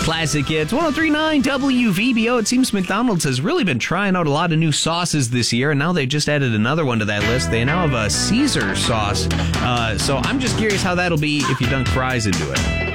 Classic Hits, 103.9 WVBO. It seems McDonald's has really been trying out a lot of new sauces this year, and now they just added another one to that list. They now have a Caesar sauce. So I'm just curious how that'll be if you dunk fries into it.